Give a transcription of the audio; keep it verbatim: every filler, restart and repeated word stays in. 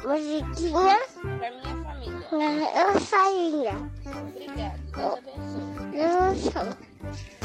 musiquinha Pra minha família. na eu saía. Obrigado. Deus abençoe. Eu sou.